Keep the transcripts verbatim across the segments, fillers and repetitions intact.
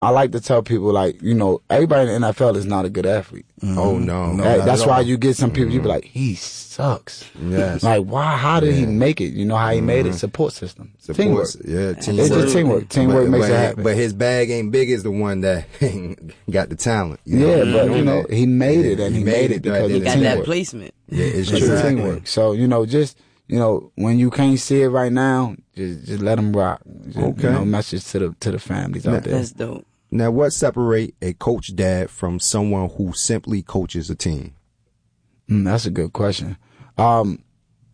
I like to tell people, like, you know, everybody in the N F L is not a good athlete. Mm-hmm. Oh, no. no that, that's why you get some people, mm-hmm. you be like, he sucks. Yes. Like, why? How did yeah. he make it? You know how he mm-hmm. made it? Support system. Support, teamwork. Yeah, teamwork. It's just teamwork. Teamwork but, makes but, it happen. But his bag ain't big as the one that got the talent. You know? Yeah, but, you know, he made it, and he, he made, made it because he of got teamwork. that placement. Yeah, it's true. Exactly. Teamwork. So, you know, just, you know, when you can't see it right now, just just let them rock. Just, okay. You know, message to the to the families out there. That's dope. Now, what separate a coach dad from someone who simply coaches a team? Mm, that's a good question. Um,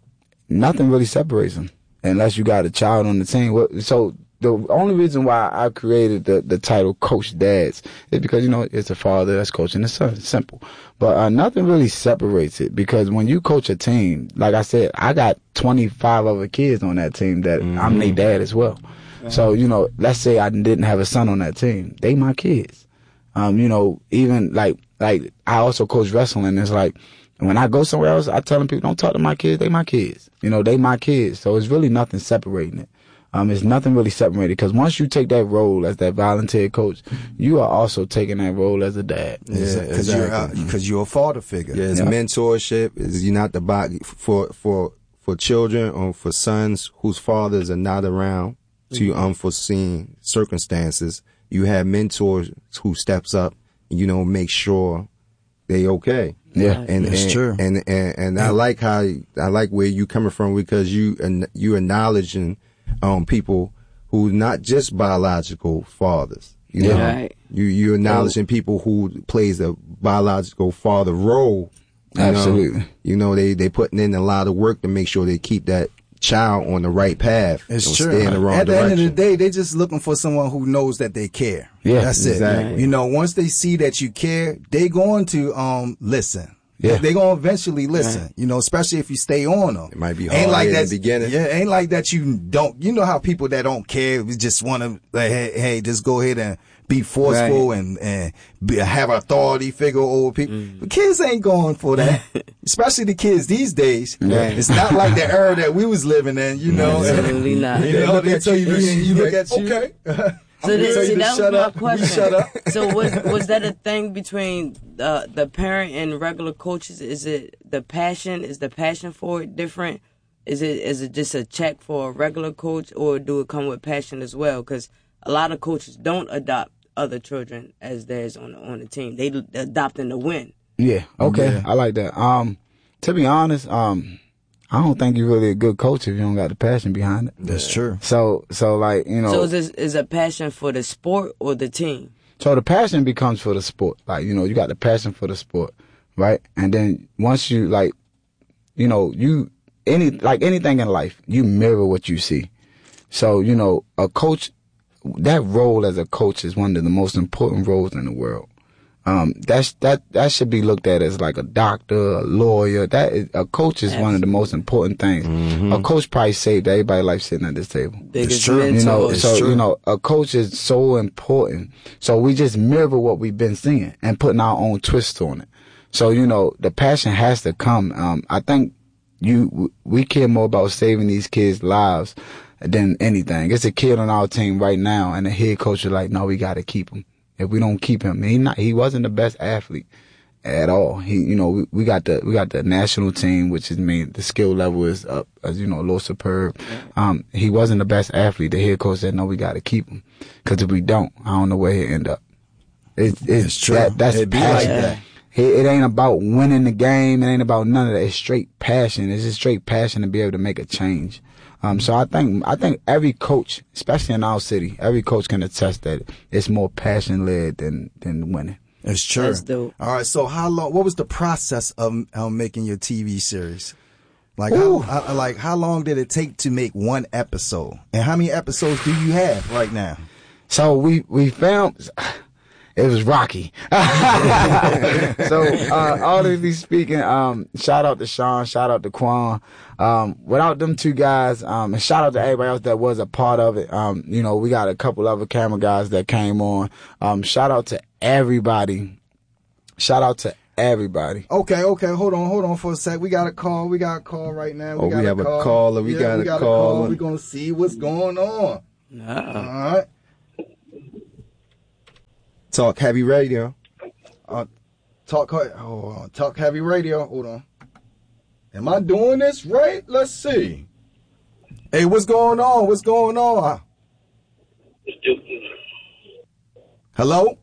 nothing really separates them unless you got a child on the team. So the only reason why I created the, the title Coach Dads is because, you know, it's a father that's coaching the son. It's simple. But uh, nothing really separates it because when you coach a team, like I said, I got twenty-five other kids on that team that mm-hmm. I'm their dad as well. So, you know, let's say I didn't have a son on that team. They my kids. Um, you know, even like, like I also coach wrestling. It's like when I go somewhere else, I tell them people don't talk to my kids. They my kids. You know, they my kids. So it's really nothing separating it. Um, it's nothing really separated because once you take that role as that volunteer coach, you are also taking that role as a dad. Yeah, because exactly. you're, uh, you're a father figure. Yeah, it's yeah. mentorship. Is you're not the body for, for, for children or for sons whose fathers are not around. To unforeseen circumstances, you have mentors who steps up, you know, make sure they okay. Yeah, and that's and, true. And and and I like how I like where you coming from because you you acknowledging um people who not just biological fathers. You know, yeah. right. you you acknowledging people who plays a biological father role. You Absolutely. Know, you know they they putting in a lot of work to make sure they keep that child on the right path. It's true. Stay in the wrong At the direction. end of the day, they're just looking for someone who knows that they care. Yeah, that's exactly. it. You know, once they see that you care, they going to um listen. Yeah, they gonna eventually listen. Right. You know, especially if you stay on them. It might be hard ain't like in that, the beginning. Yeah, ain't like that. You don't. You know how people that don't care we just want to like, hey, hey, just go ahead and be forceful right. and and be, have authority figure over people. Mm. But kids ain't going for that, especially the kids these days. Right. It's not like the era that we was living in. You know, absolutely not. You know, they tell you, you, you look at you. Okay. So, this, see, that was my up. question. Shut up. So was was that a thing between uh, the parent and regular coaches? Is it the passion? Is the passion for it different? Is it is it just a check for a regular coach, or do it come with passion as well? Because a lot of coaches don't adopt other children as theirs on the, on the team. They adopting to win. Yeah. Okay. Yeah. I like that. Um, to be honest, um, I don't think you're really a good coach if you don't got the passion behind it. That's true. So, so like, you know. So is this is a passion for the sport or the team? So the passion becomes for the sport. Like, you know, you got the passion for the sport, right? And then once you, like, you know, you, any, like anything in life, you mirror what you see. So, you know, a coach, that role as a coach is one of the most important roles in the world. Um, that's, that, that should be looked at as like a doctor, a lawyer. That is, a coach is Absolutely. One of the most important things. Mm-hmm. A coach probably saved everybody's life sitting at this table. Biggest it's true. mentor. You know, It's so, true. you know, a coach is so important. So we just mirror what we've been seeing and putting our own twist on it. So, you know, the passion has to come. Um, I think you, we care more about saving these kids' lives than anything. It's a kid on our team right now, and the head coach is like, no, we got to keep him. If we don't keep him, he not, he wasn't the best athlete at all. He, you know, we, we got the, we got the national team, which is mean the skill level is up, as you know, a little superb. Um, he wasn't the best athlete. The head coach said, no, we got to keep him. Cause if we don't, I don't know where he'll end up. It's, it's, It's true. That, that's It'd be passion. like that. It, it ain't about winning the game. It ain't about none of that. It's straight passion. It's just straight passion to be able to make a change. Um, so I think, I think every coach, especially in our city, every coach can attest that it's more passion led than, than winning. It's true. That's dope. All right. So how long, what was the process of um, making your T V series? Like, Ooh. how, how, like, how long did it take to make one episode? And how many episodes do you have right now? So we, we found, it was rocky. So, uh, honestly speaking, um, shout out to Sean, shout out to Quan. Um, without them two guys, um, and shout out to everybody else that was a part of it. Um, you know, we got a couple other camera guys that came on. Um, shout out to everybody. Shout out to everybody. Okay, okay, hold on, hold on for a sec. We got a call. We got a call right now. We Oh, got we a have a call. caller. We yeah, got we a got call. a call. We're gonna see what's going on. No. All right. Talk Heavy Radio. Uh, talk, hold on. Talk Heavy Radio. Hold on. Am I doing this right? Let's see. Hey, what's going on? What's going on? Hello?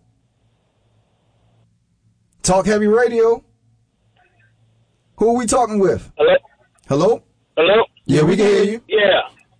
Talk Heavy Radio. Who are we talking with? Hello? Hello? Hello? Yeah, we can hear you. Yeah.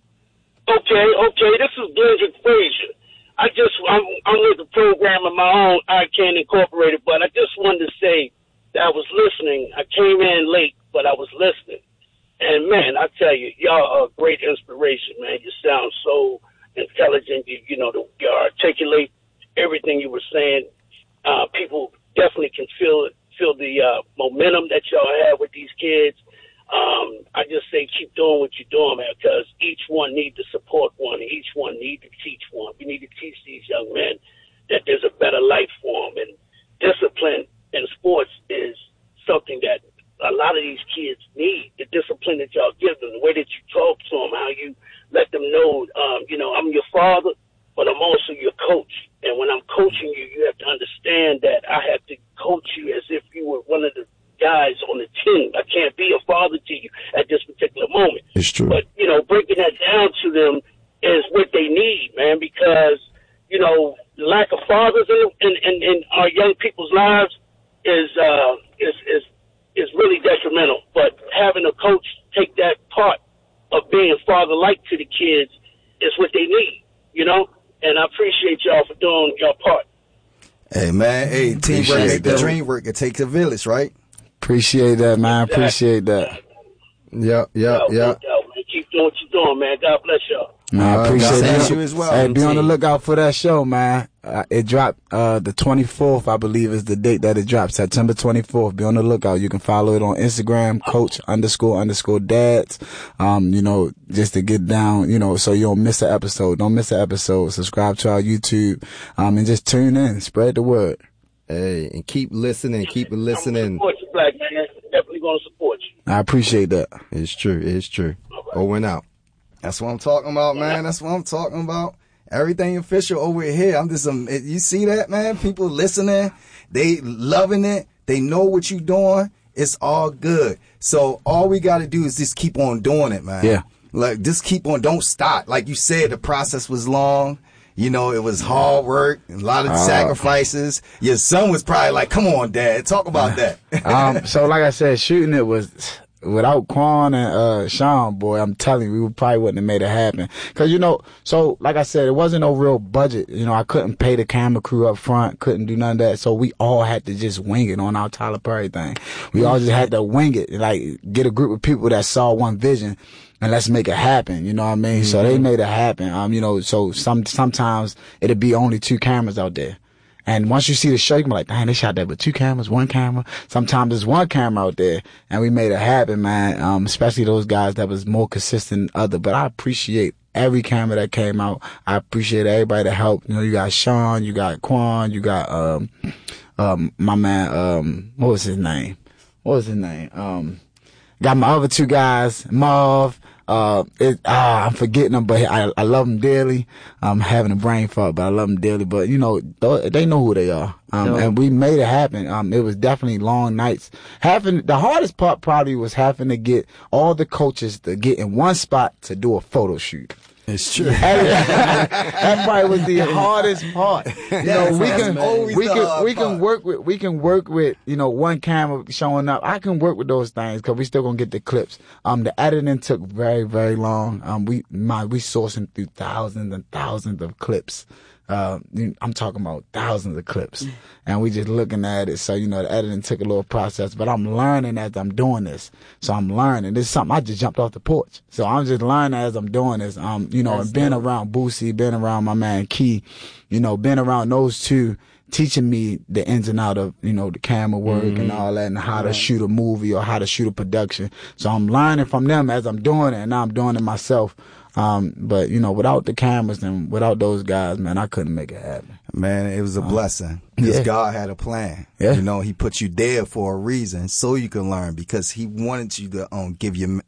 Okay, okay. This is Bridget Frazier. I just, I'm, I'm with the program of my own, I Can Incorporated, but I just wanted to say that I was listening. I came in late, but I was listening. And, man, I tell you, y'all are a great inspiration, man. You sound so intelligent. You, you know, the, you articulate everything you were saying. Uh, people definitely can feel it, feel the uh, momentum that y'all have with these kids. Um, I just say keep doing what you're doing, man, because each one need to support one. Each one need to teach one. We need to teach these young men that there's a better life for them. And discipline in sports is something that a lot of these kids need. The discipline that y'all give them, the way that you talk to them, how you let them know, um, you know, I'm your father, but I'm also your coach. And when I'm coaching you, you have to understand that I have to coach you as if you were one of the guys on the team. I can't be a father to you at this particular moment. It's true. But, you know, breaking that down to them is what they need, man, because, you know, lack of fathers in, in, in, in our young people's lives is, uh, is, is, is really detrimental. But having a coach take that part of being father-like to the kids is what they need, you know? And I appreciate y'all for doing your part. Hey, man. Hey, teamwork make the dream work. It takes a village, right? Appreciate that, man. Appreciate that. Yep, yep, Yo, yep. yo, man, keep doing what you're doing, man. God bless y'all. Man, I appreciate God that. bless you as well. Hey, be on the lookout for that show, man. Uh, it dropped uh the twenty-fourth, I believe, is the date that it dropped. September twenty-fourth. Be on the lookout. You can follow it on Instagram, Coach underscore underscore Dads. Um, you know, just to get down, you know, so you don't miss an episode. Don't miss an episode. Subscribe to our YouTube, um, and just tune in. Spread the word. Hey, and keep listening, keep I'm listening. gonna support you, Black man. Definitely gonna support you. I appreciate that. It's true, it's true. Over and out. That's what I'm talking about, man. That's what I'm talking about. Everything official over here. I'm just, um, you see that, man? People listening, they loving it. They know what you doing. It's all good. So all we got to do is just keep on doing it, man. Yeah. Like, just keep on. Don't stop. Like you said, the process was long. You know, it was hard work, a lot of Uh, sacrifices. Your son was probably like, come on, Dad, talk about that. um, so like I said, shooting it was without Quan and uh Sean, boy, I'm telling you, we probably wouldn't have made it happen. Cause you know, so like I said, it wasn't no real budget. You know, I couldn't pay the camera crew up front, couldn't do none of that. So we all had to just wing it on our Tyler Perry thing. We all just had to wing it, like get a group of people that saw one vision. And let's make it happen, you know what I mean? Mm-hmm. So they made it happen. Um, you know, so some sometimes it'd be only two cameras out there. And once you see the show, you can be like, dang, they shot that with two cameras, one camera. Sometimes there's one camera out there, and we made it happen, man. Um, especially those guys that was more consistent than other. But I appreciate every camera that came out. I appreciate everybody that helped. You know, you got Sean, you got Quan, you got um, um, my man, um, what was his name? What was his name? Um, got my other two guys, Marv. Uh, it, ah, I'm forgetting them, but I, I love them dearly. I'm having a brain fart, but I love them dearly. But, you know, they know who they are. Um, no. And we made it happen. Um, it was definitely long nights. Having, the hardest part probably was having to get all the coaches to get in one spot to do a photo shoot. It's true. That probably was the hardest part. You know, we can we can we can work with we can work with you know one camera showing up. I can work with those things because we still gonna get the clips. Um, the editing took very very long. Um, we my we sourcing through thousands and thousands of clips. Uh, I'm talking about thousands of clips, and we just looking at it. So, you know, the editing took a little process, but I'm learning as I'm doing this. So I'm learning. This is something I just jumped off the porch. So I'm just learning as I'm doing this. Um, you know, That's and being dope. around Boosie, being around my man Key, you know, being around those two, teaching me the ins and out of, you know, the camera work mm-hmm. and all that, and how right. to shoot a movie or how to shoot a production. So I'm learning from them as I'm doing it, and now I'm doing it myself. Um, but you know, without the cameras and without those guys, man, I couldn't make it happen. Man, it was a um, blessing because yeah. God had a plan. Yeah. You know, He put you there for a reason, so you can learn, because He wanted you to um give you get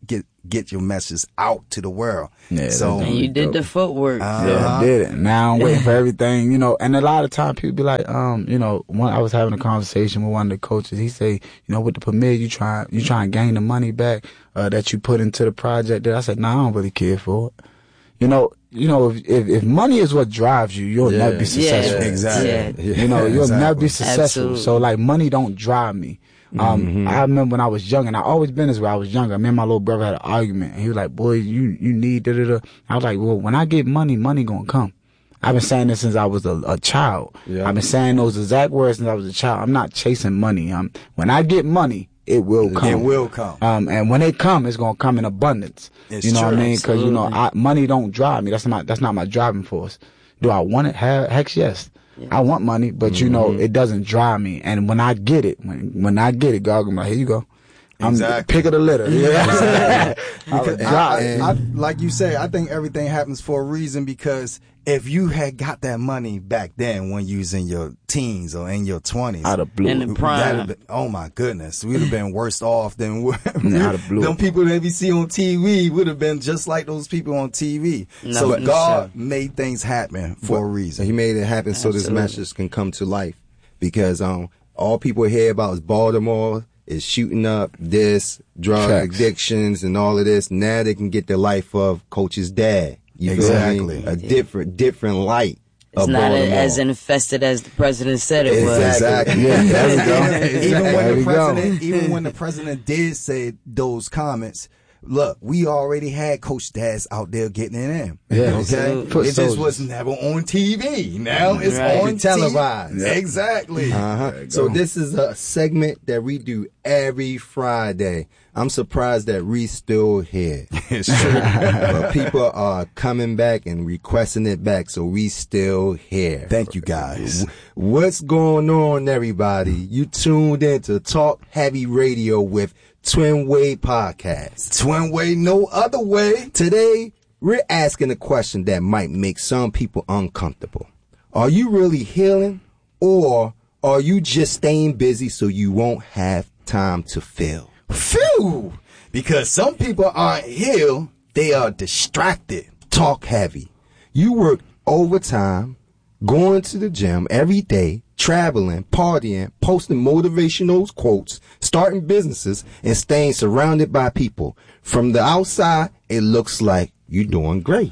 get your message out to the world. Yeah, so And you did the footwork. Uh-huh. Yeah, I did it. Now I'm waiting for everything, you know. And a lot of time people be like, um, you know, one I was having a conversation with one of the coaches. He say, you know, with the permit, you try you try and gain the money back uh, that you put into the project. I said, no, nah, I don't really care for it. You know, you know, if if, if money is what drives you, you'll Yeah. never be successful. Yeah, Exactly. yeah. You know, you'll Exactly. never be successful. Absolutely. So like, money don't drive me. Um, Mm-hmm. I remember when I was young, and I always been this way. I was younger. Me and my little brother had an argument, and he was like, "Boy, you you need da da da." I was like, "Well, when I get money, money gonna come." I've been saying this since I was a, a child. Yeah. I've been saying those exact words since I was a child. I'm not chasing money. Um, when I get money, it will come. It will come. Um, and when it come, it's gonna come in abundance. It's you know what I true. mean? Because you know, Absolutely. I, money don't drive me. That's not that's not my driving force. Do I want it? He- Heck yes. I want money, but you know, it doesn't drive me. And when I get it, when when I get it, God, I'm like, here you go. I'm Exactly. pick of the litter. Yeah. I was Because driving. I, I, I, like you say, I think everything happens for a reason, because if you had got that money back then when you was in your teens or in your twenties, I'd have blew In it. the prime. that'd been- oh my goodness, we'd have been worse off than we- Yeah, I'd have blew them it. people that we see on T V would have been just like those people on T V. No, so but- God made things happen for a So reason. he made it happen so this Absolutely. message can come to life, because um all people hear about is Baltimore is shooting up this drug Facts. addictions and all of this. Now they can get the life of Coach's dad. You feel Exactly. me? A different different light It's of not Baltimore. as infested as the president said it was. Exactly. Yeah, there we go. even There when we the go. president, even when the president did say those comments, look, we already had Coach Dads out there getting it in. Yeah, okay. absolutely. Foot It just soldiers. was never on T V. Now it's Right. on Televised. T V. Exactly. Uh-huh. So this is a segment that we do every Friday. I'm surprised that Reese still here. It's true. But people are coming back and requesting it back, so we still here. Thank you, guys. What's going on, everybody? You tuned in to Talk Heavy Radio with Twin Way Podcast. Twin way, no other way. Today, we're asking a question that might make some people uncomfortable. Are you really healing, or are you just staying busy so you won't have time to feel? Phew. Because some people aren't healed, they are distracted. Talk heavy. You work overtime, going to the gym every day, traveling, partying, posting motivational quotes, starting businesses, and staying surrounded by people. From the outside, it looks like you're doing great.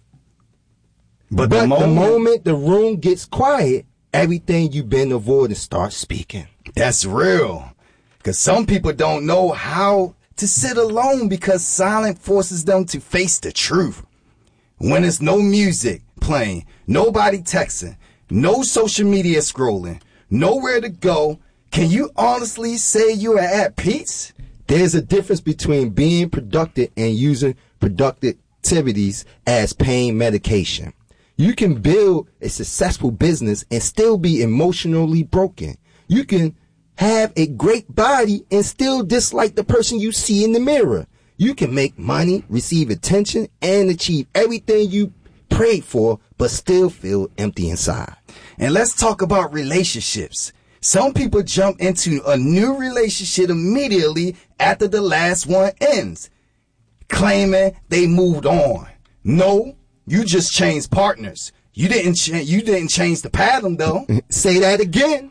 But, But the, moment, the moment the room gets quiet, everything you've been avoiding starts speaking. that's real. Because some people don't know how to sit alone, because silence forces them to face the truth. When there's no music playing, nobody texting, no social media scrolling, nowhere to go, can you honestly say you are at peace? There's a difference between being productive and using productive activities as pain medication. You can build a successful business and still be emotionally broken. You can have a great body and still dislike the person you see in the mirror. You can make money, receive attention, and achieve everything you prayed for, but still feel empty inside. And let's talk about relationships. Some people jump into a new relationship immediately after the last one ends, claiming they moved on. No, you just changed partners. You didn't cha- you didn't change the pattern though. Say that again.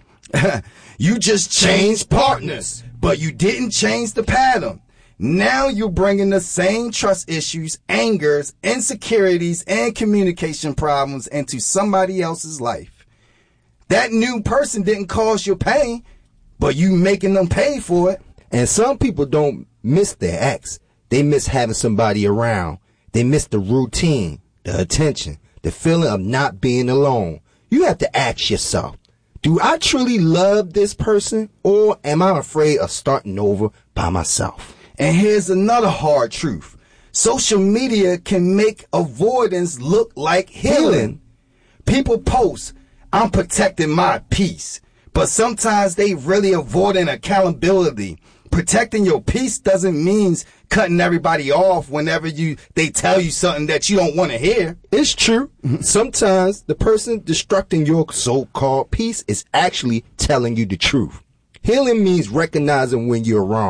You just changed partners, but you didn't change the pattern. Now you're bringing the same trust issues, angers, insecurities, and communication problems into somebody else's life. That new person didn't cause your pain, but you making them pay for it. And some people don't miss their ex. They miss having somebody around. They miss the routine, the attention, the feeling of not being alone. You have to ask yourself, do I truly love this person, or am I afraid of starting over by myself? And here's another hard truth. Social media can make avoidance look like healing. People post, I'm protecting my peace. But sometimes they really avoiding accountability. Protecting your peace doesn't mean cutting everybody off whenever you they tell you something that you don't want to hear. It's true. Sometimes the person destructing your so-called peace is actually telling you the truth. Healing means recognizing when you're wrong.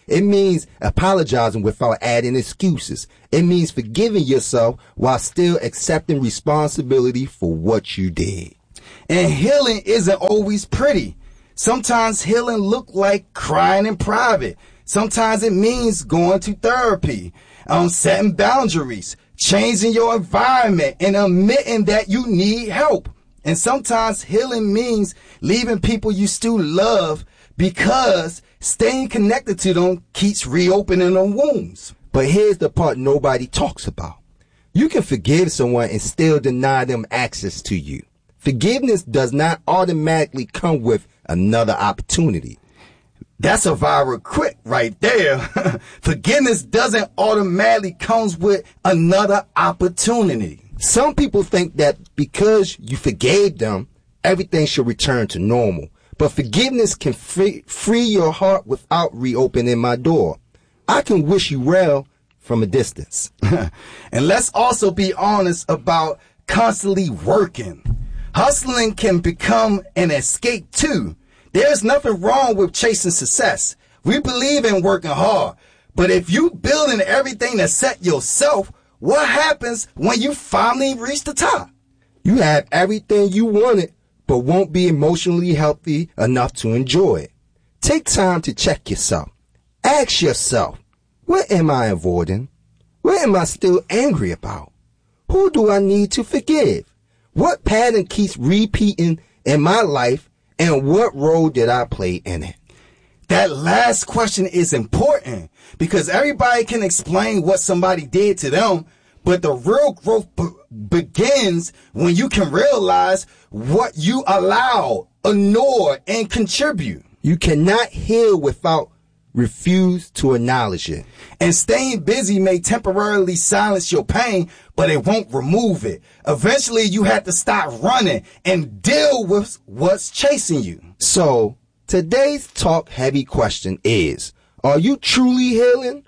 It means apologizing without adding excuses. It means forgiving yourself while still accepting responsibility for what you did. And healing isn't always pretty. Sometimes healing look like crying in private. Sometimes it means going to therapy, um, setting boundaries, changing your environment, and admitting that you need help. And sometimes healing means leaving people you still love because staying connected to them keeps reopening the wounds. But here's the part nobody talks about. You can forgive someone and still deny them access to you. Forgiveness does not automatically come with another opportunity. That's a viral quip right there. Forgiveness doesn't automatically comes with another opportunity. Some people think that because you forgave them, everything should return to normal. But forgiveness can free, free your heart without reopening my door. I can wish you well from a distance. And let's also be honest about constantly working. Hustling can become an escape too. There's nothing wrong with chasing success. We believe in working hard. But if you building everything to set yourself, what happens when you finally reach the top? You have everything you wanted, but won't be emotionally healthy enough to enjoy it. Take time to check yourself. Ask yourself, what am I avoiding? What am I still angry about? Who do I need to forgive? What pattern keeps repeating in my life, and what role did I play in it? That last question is important because everybody can explain what somebody did to them, but the real growth be- begins when you can realize what you allow, ignore, and contribute. You cannot heal without refuse to acknowledge it. And staying busy may temporarily silence your pain, but it won't remove it. Eventually, you have to stop running and deal with what's chasing you. So, today's talk heavy question is, are you truly healing?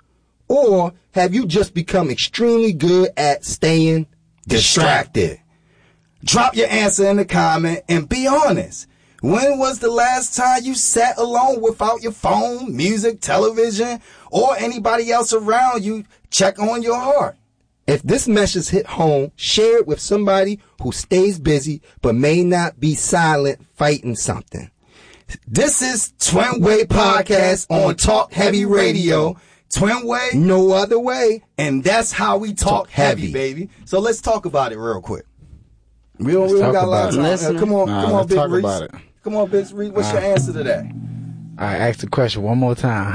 Or have you just become extremely good at staying distracted? Drop your answer in the comment and be honest. When was the last time you sat alone without your phone, music, television, or anybody else around you? Check on your heart. If this message hit home, share it with somebody who stays busy but may not be silent fighting something. This is Twin Way Podcast on Talk Heavy Radio. Twin Way, no other way. And that's how we talk, Talk heavy, heavy. baby. So let's talk about it real quick. We don't, we Let's don't talk got a lot of about time. it. Uh, come on, Nah, come on, let's Big talk Reese. about it. Come on, Big Reese. What's your answer to that? I asked the question one more time.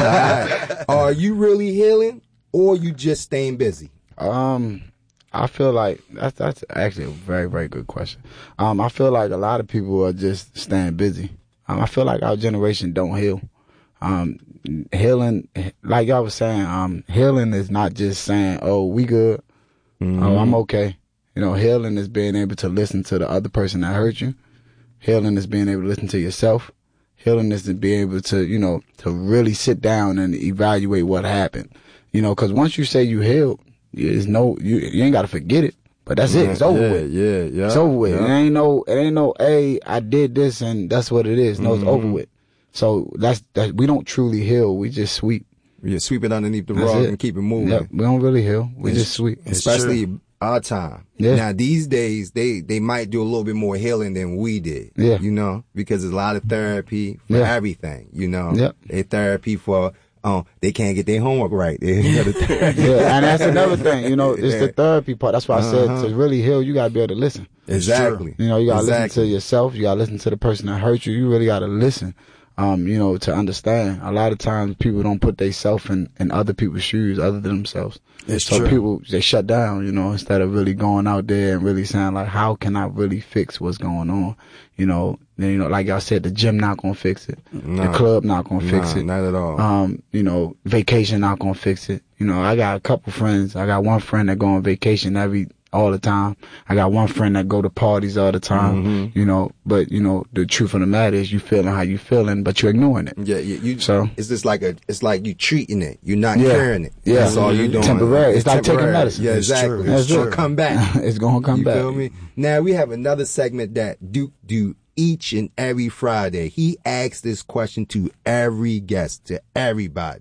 Right. Are you really healing or you just staying busy? Um, I feel like that's that's actually a very very good question. Um, I feel like a lot of people are just staying busy. Um, I feel like our generation don't heal. Um, healing, like y'all was saying, um, healing is not just saying, "Oh, we good," Mm-hmm. "Oh, I'm okay." You know, healing is being able to listen to the other person that hurt you. Healing is being able to listen to yourself. Healing is to be able to, you know, to really sit down and evaluate what happened. You know, because once you say you healed, there's no, you, you ain't got to forget it. But that's it. It's over yeah, with. Yeah, yeah. It's over with. Yeah. It ain't no, it ain't no, hey, I did this and that's what it is. No, it's Mm-hmm. over with. So that's, that, we don't truly heal. We just sweep. Yeah, sweep it underneath the That's rug it. and keep it moving. Yep, we don't really heal. We It's- just sweep. Especially our time. Yeah. Now these days they they might do a little bit more healing than we did. Yeah. You know, because there's a lot of therapy for Yeah. everything. You know, Yep. they therapy for um they can't get their homework right. They gotta therapy. Yeah, and that's another thing. You know, it's the therapy part. That's why I said Uh-huh. to really heal, you got to be able to listen. Exactly. You know, you gotta listen Exactly. to yourself. You gotta listen to the person that hurt you. You really gotta listen. Um, you know, to understand. A lot of times people don't put themselves in, in other people's shoes other than themselves. It's so true. people, they shut down, you know, instead of really going out there and really saying like, how can I really fix what's going on? You know, then, you know, like y'all said, the gym not gonna fix it. No. The club not gonna fix Nah, it. not at all. Um, you know, vacation not gonna fix it. You know, I got a couple friends. I got one friend that go on vacation every all the time. I got one friend that go to parties all the time. Mm-hmm. You know, but you know, the truth of the matter is, you feeling how you feeling, but you're ignoring it. Yeah, you, you So- it's just like a it's like you treating it. You're not Yeah. curing it. Yeah. That's all you doing. Temporary. It's like taking temporary. medicine. Yeah, It's exactly. true. It's That's gonna it. come back. It's gonna come you back. feel me? Now we have another segment that Duke do each and every Friday. He asks this question to every guest, to everybody.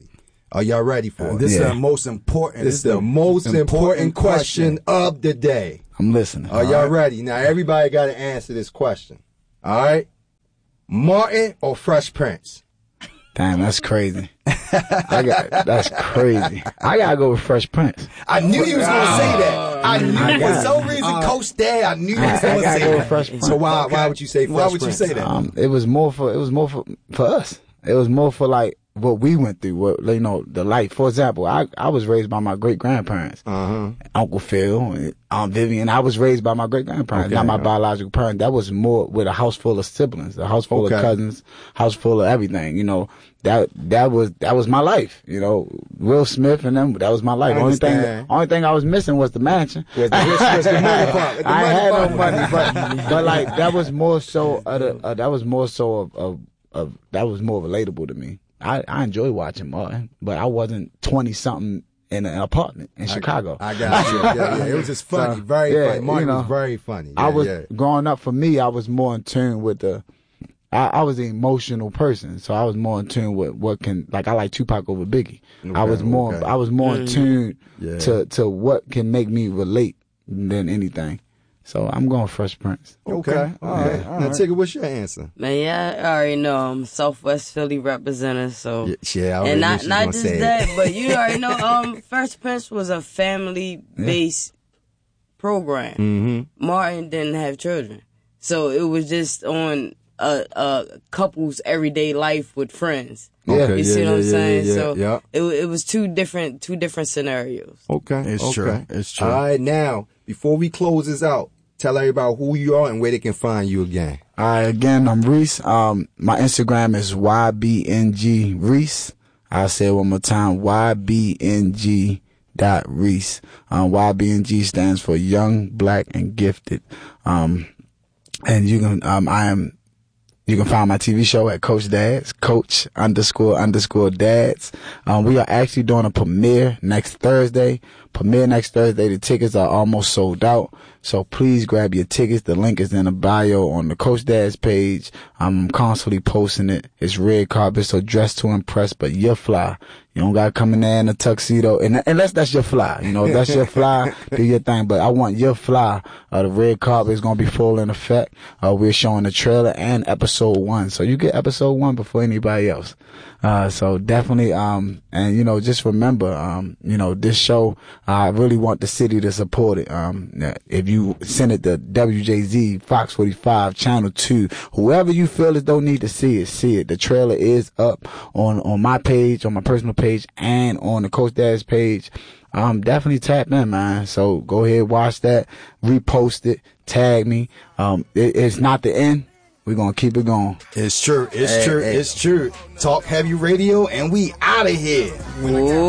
Are y'all ready for Uh, it? this Yeah. is the most important. This is the most important question of the day. I'm listening. Are y'all ready? Now, everybody got to answer this question. All right? Martin or Fresh Prince? Damn, that's crazy. I got that's crazy. I gotta go with Fresh Prince. I knew you was gonna say that. I knew I for got some reason, Coach Dad. I knew you was I gonna gotta say go with that. Fresh Prince. So why why would you say Fresh Why would you Prince? say that? Um, it was more for it was more for for us. It was more for like what we went through. What you know, the life. For example, I I was raised by my great grandparents, Uh-huh. Uncle Phil, and Aunt Vivian. I was raised by my great grandparents, Okay, not my yeah. biological parents. That was more with a house full of siblings, a house full Okay. of cousins, house full of everything. You know, that that was that was my life. You know, Will Smith and them. That was my life. I Only thing, understand. only thing I was missing was the mansion. Was the rich- was the money part, the I money had part. no money, but but like that was more so. Uh, the, uh, that was more so of, of of that was more relatable to me. I I enjoy watching Martin, but I wasn't twenty something in an apartment in Chicago. I got you. Yeah, yeah. It was just funny. So, very yeah, funny. Martin you know, was very funny. I Yeah, was yeah. growing up. For me, I was more in tune with the. I, I was an emotional person, so I was more in tune with what can like. I like Tupac over Biggie. I was Okay, more. okay. I was more in tune Yeah. to to what can make me relate than anything. So I'm going Fresh Prince. Okay. All right. Now, Tigger, what's your answer? Man, yeah, I already know I'm Southwest Philly representative, so Yeah, yeah, I already and knew not she was not gonna just say it. that, but you already know um Fresh Prince was a family based program. Mm-hmm. Martin didn't have children, so it was just on a, a couple's everyday life with friends. Okay, You see yeah, what I'm yeah, saying? yeah, so yeah. it it was two different two different scenarios. Okay. It's okay. true. It's true. All right, now, before we close this out, tell everybody who you are and where they can find you again. All right, again, I'm Reese. Um, my Instagram is Y B N G Reese. I'll say it one more time, Y B N G dot Reese. Um, Y B N G stands for Young, Black, and Gifted. Um, and you can, um, I am, you can find my T V show at Coach Dads, Coach underscore underscore Dads. Um, we are actually doing a premiere next Thursday. Premiere next Thursday. The tickets are almost sold out. So please grab your tickets. The link is in the bio on the Coach Dads page. I'm constantly posting it. It's red carpet, so dress to impress, but you're fly. You don't gotta come in there in a tuxedo, and unless that's your fly, you know, if that's your fly, do your thing. But I want your fly. Uh, the red carpet is gonna be full in effect. Uh, we're showing the trailer and episode one, so you get episode one before anybody else. Uh, so definitely, um, and you know, just remember, um, you know, this show, I really want the city to support it. Um, if you send it to W J Z, Fox forty-five, Channel two, whoever you feel as though need to see it, see it. The trailer is up on, on my page, on my personal page, and on the Coach Dad's page. Um, definitely tap in, man. So go ahead, watch that, repost it, tag me. Um, it, it's not the end. We're gonna keep it going. It's true. It's Hey, true. hey. It's true. Talk Heavy Radio, and we out of here. Ooh.